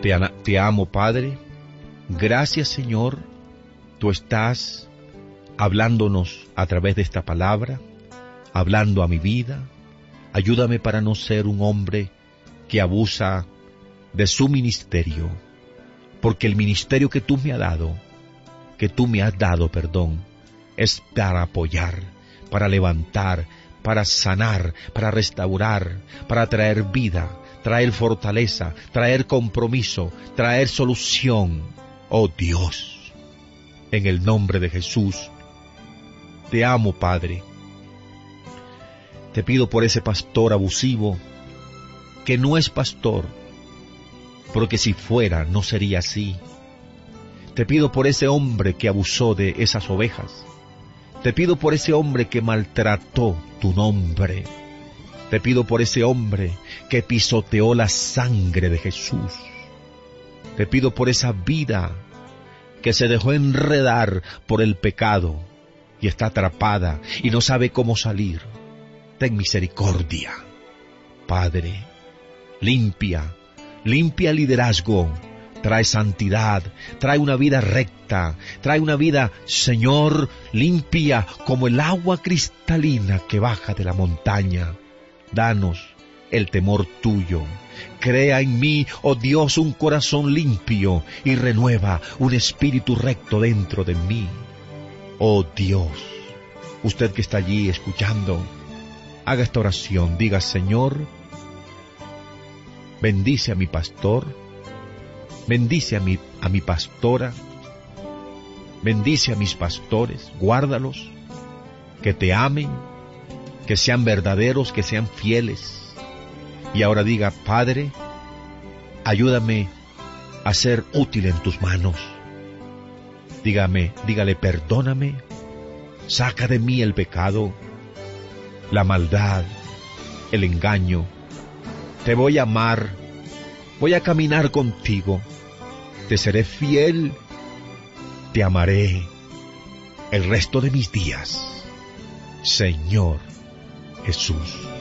Te amo, Padre. Gracias, Señor. Tú estás hablándonos a través de esta palabra, hablando a mi vida. Ayúdame para no ser un hombre que abusa de su ministerio, porque el ministerio que tú me has dado, es para apoyar, para levantar, para sanar, para restaurar, para traer vida, traer fortaleza, traer compromiso, traer solución. Oh Dios, en el nombre de Jesús, te amo, Padre. Te pido por ese pastor abusivo, que no es pastor, porque si fuera no sería así. Te pido por ese hombre que abusó de esas ovejas. Te pido por ese hombre que maltrató tu nombre. Te pido por ese hombre que pisoteó la sangre de Jesús. Te pido por esa vida que se dejó enredar por el pecado y está atrapada y no sabe cómo salir. Ten misericordia, Padre. Limpia el liderazgo. Trae santidad, trae una vida recta, trae una vida, Señor, limpia como el agua cristalina que baja de la montaña. Danos el temor tuyo. Crea en mí, oh Dios, un corazón limpio y renueva un espíritu recto dentro de mí. Oh Dios, usted que está allí escuchando, haga esta oración. Diga: Señor, bendice a mi pastor, bendice a mi pastora, bendice a mis pastores, guárdalos, que te amen, que sean verdaderos, que sean fieles. Y ahora diga: Padre, ayúdame a ser útil en tus manos. Dígale: perdóname, saca de mí el pecado, la maldad, el engaño. Te voy a amar, voy a caminar contigo, te seré fiel, te amaré el resto de mis días. Señor Jesús.